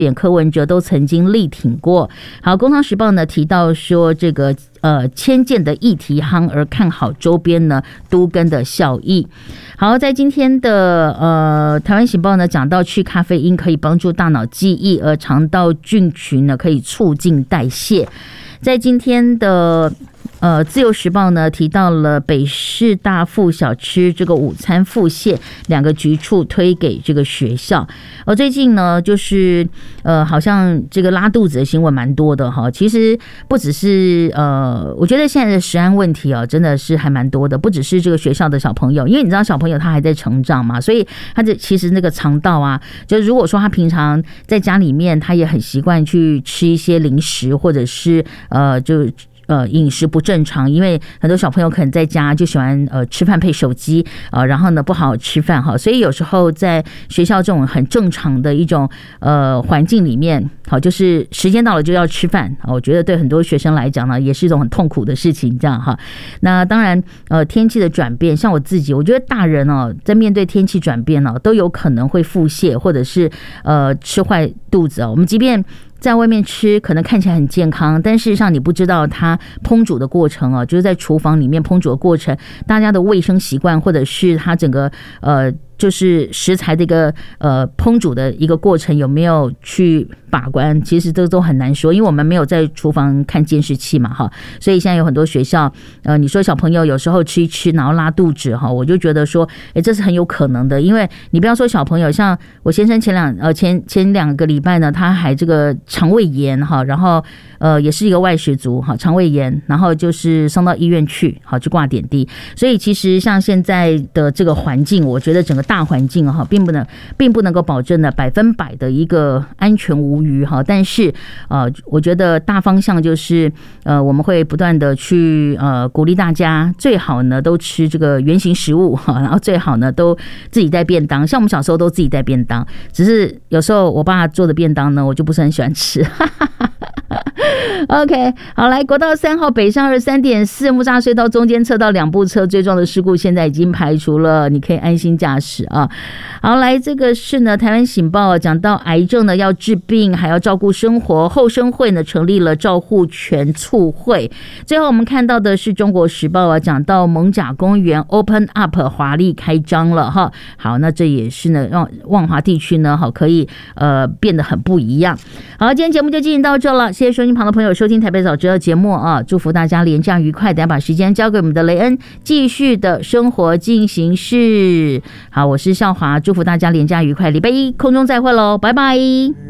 柯文哲都曾经力挺过。好，工商时报呢提到说，这个迁建的议题夯，而看好周边呢都更的效益。好，在今天的台湾醒报呢讲到，去咖啡因可以帮助大脑记忆，而肠道菌群呢可以促进代谢。在今天的自由时报呢提到了北市大附小吃这个午餐腹泻2个局处推给这个学校。最近呢就是好像这个拉肚子的新闻蛮多的哈。其实不只是我觉得现在的食安问题真的是还蛮多的，不只是这个学校的小朋友，因为你知道小朋友他还在成长嘛，所以他的其实那个肠道啊，就如果说他平常在家里面他也很习惯去吃一些零食，或者是饮食不正常，因为很多小朋友可能在家就喜欢吃饭配手机然后呢不好好吃饭哈，所以有时候在学校这种很正常的一种环境里面，好，就是时间到了就要吃饭，我觉得对很多学生来讲呢也是一种很痛苦的事情，这样哈。那当然天气的转变，像我自己，我觉得大人在面对天气转变都有可能会腹泻，或者是吃坏肚子我们即便在外面吃可能看起来很健康，但事实上你不知道它烹煮的过程就是在厨房里面烹煮的过程，大家的卫生习惯，或者是它整个就是食材的一个烹煮的一个过程有没有去把关，其实这都很难说，因为我们没有在厨房看监视器嘛哈。所以现在有很多学校你说小朋友有时候吃一吃然后拉肚子哈，我就觉得说这是很有可能的，因为你不要说小朋友，像我先生前2个礼拜呢，他还这个肠胃炎哈，然后也是一个外食族哈，肠胃炎，然后就是送到医院去好去挂点滴。所以其实像现在的这个环境，我觉得整个大环境哈，并不能够保证呢100%的一个安全无虞哈。但是我觉得大方向就是我们会不断的去鼓励大家，最好呢都吃这个原型食物哈，然后最好呢都自己带便当。像我们小时候都自己带便当，只是有时候我爸做的便当呢，我就不是很喜欢吃。OK， 好，来国道3号北上23.4木栅隧道中间车道2部车追撞的事故现在已经排除了，你可以安心驾驶啊。好，来这个是呢台湾醒报讲到癌症呢要治病还要照顾生活，后生会呢成立了照护权促会。最后我们看到的是中国时报讲到艋舺公园 Open Up 华丽开张了哈。好，那这也是呢让万华地区呢好可以变得很不一样。好，今天节目就进行到这了，谢谢收音旁的朋友收听台北早知道节目祝福大家连假愉快。等下把时间交给我们的雷恩，继续的生活进行式。好，我是少华，祝福大家连假愉快，礼拜一空中再会喽，拜拜。